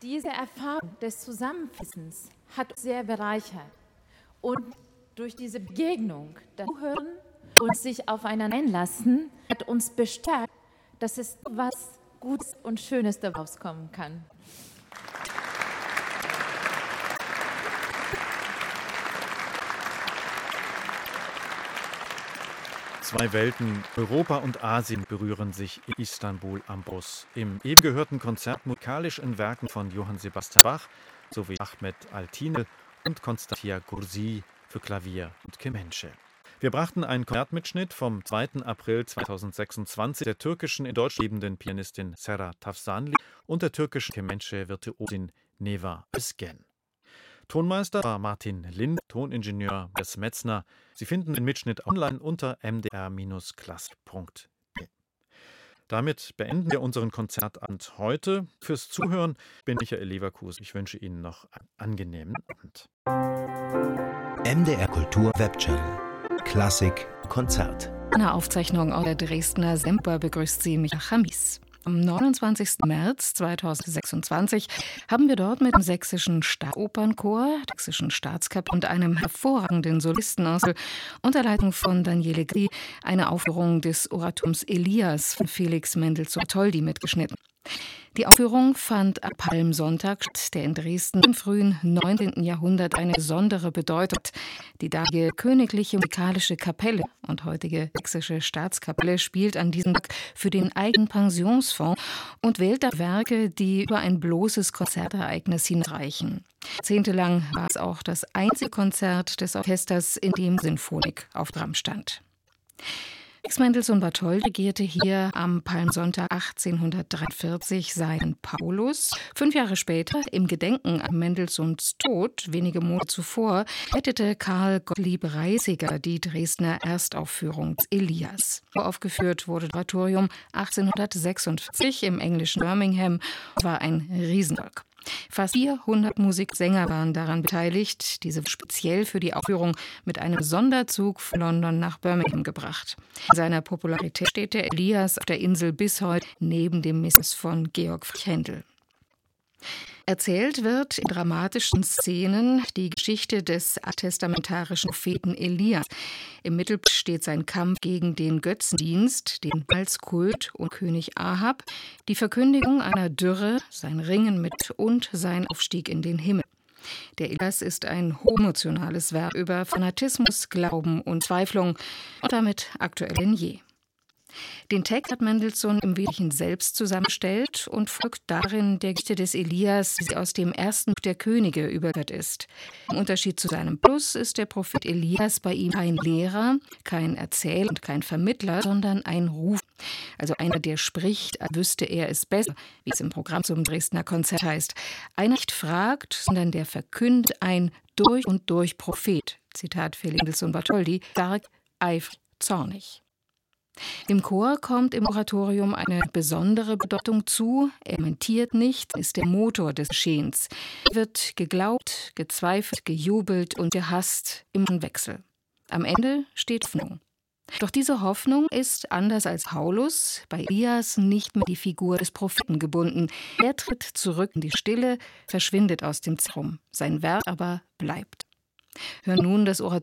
Diese Erfahrung des Zusammenfließens hat uns sehr bereichert. Und durch diese Begegnung, das Zuhören und sich aufeinander einlassen, hat uns bestärkt, dass es was Gutes und Schönes daraus kommen kann. Zwei Welten, Europa und Asien, berühren sich in Istanbul am Bus. Im eben gehörten Konzert musikalisch in Werken von Johann Sebastian Bach sowie Ahmet Altinel und Konstantin Gursi für Klavier und Kemençe. Wir brachten einen Konzertmitschnitt vom 2. April 2026 der türkischen in Deutschland lebenden Pianistin Serra Tafsanli und der türkischen Kemençe-Virtuosin Neva Özgen. Tonmeister war Martin Lind, Toningenieur Des Metzner. Sie finden den Mitschnitt online unter mdr-klassik.de. Damit beenden wir unseren Konzertabend heute. Fürs Zuhören bin Michael Leverkus. Ich wünsche Ihnen noch einen angenehmen Abend. MDR Kultur Webchannel. Klassik Konzert. Eine Aufzeichnung aus der Dresdner Semper begrüßt Sie Michael Chamis. Am 29. März 2026 haben wir dort mit dem Sächsischen Staatsopernchor, der Sächsischen Staatskapelle und einem hervorragenden Solistenensemble unter Leitung von Daniele Gri eine Aufführung des Oratoriums Elias von Felix Mendelssohn Bartholdy mitgeschnitten. Die Aufführung fand am Palmsonntag statt, der in Dresden im frühen 19. Jahrhundert eine besondere Bedeutung hat. Die damalige Königliche Musikalische Kapelle und heutige Sächsische Staatskapelle spielt an diesem Tag für den eigenen Pensionsfonds und wählt da Werke, die über ein bloßes Konzertereignis hinausreichen. Jahrzehntelang war es auch das einzige Konzert des Orchesters, in dem Sinfonik auf Programm stand. Felix Mendelssohn Bartholdy regierte hier am Palmsonntag 1843 seinen Paulus. 5 Jahre später, im Gedenken an Mendelssohns Tod, wenige Monate zuvor, leitete Karl Gottlieb Reisiger die Dresdner Erstaufführung des Elias. Aufgeführt wurde das Oratorium 1846 im englischen Birmingham und war ein Riesenerfolg. Fast 400 Musiksänger waren daran beteiligt, diese speziell für die Aufführung mit einem Sonderzug von London nach Birmingham gebracht. In seiner Popularität steht der Elias auf der Insel bis heute neben dem Messias von Georg Friedrich Händel. Erzählt wird in dramatischen Szenen die Geschichte des alttestamentarischen Propheten Elias. Im Mittelpunkt steht sein Kampf gegen den Götzendienst, den Baalskult und König Ahab, die Verkündigung einer Dürre, sein Ringen mit und sein Aufstieg in den Himmel. Der Elias ist ein hochemotionales Werk über Fanatismus, Glauben und Zweiflung und damit aktuell denn je. Den Text hat Mendelssohn im Wesentlichen selbst zusammengestellt und folgt darin der Geschichte des Elias, wie sie aus dem ersten Buch der Könige überliefert ist. Im Unterschied zu seinem Plus ist der Prophet Elias bei ihm kein Lehrer, kein Erzähler und kein Vermittler, sondern ein Ruf. Also einer, der spricht, als wüsste er es besser, wie es im Programm zum Dresdner Konzert heißt. Einer nicht fragt, sondern der verkündet, ein durch und durch Prophet. Zitat Felix Mendelssohn Bartholdy, stark, eifrig, zornig. Dem Chor kommt im Oratorium eine besondere Bedeutung zu. Er kommentiert nicht, ist der Motor des Geschehens. Er wird geglaubt, gezweifelt, gejubelt und gehasst im Wechsel. Am Ende steht Hoffnung. Doch diese Hoffnung ist, anders als Paulus, bei Elias nicht mehr die Figur des Propheten gebunden. Er tritt zurück in die Stille, verschwindet aus dem Zentrum. Sein Werk aber bleibt. Hören nun das Oratorium